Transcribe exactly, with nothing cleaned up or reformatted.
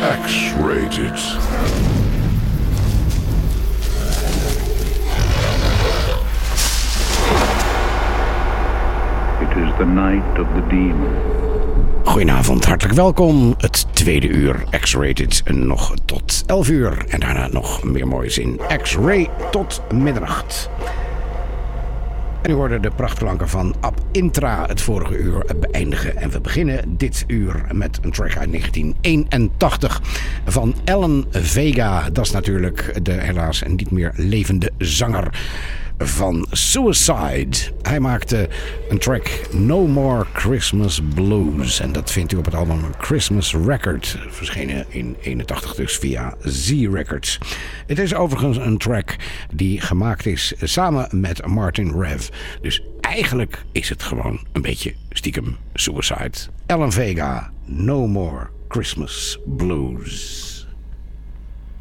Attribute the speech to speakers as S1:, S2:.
S1: X-Rated.
S2: It is the night of the demon.
S3: Goedenavond, hartelijk welkom. Het tweede uur X-Rated nog tot elf uur. En daarna nog meer moois in X-Ray tot middernacht. En u hoorde de prachtklanken van Ab Intra het vorige uur beëindigen. En we beginnen dit uur met een track uit negentien eenentachtig van Alan Vega. Dat is natuurlijk de helaas niet meer levende zanger van Suicide. Hij maakte een track No More Christmas Blues. En dat vindt u op het album Christmas Record. Verschenen in eenentachtig dus via Z Records. Het is overigens een track die gemaakt is samen met Martin Rev. Dus eigenlijk is het gewoon een beetje stiekem Suicide. Alan Vega, No More Christmas Blues.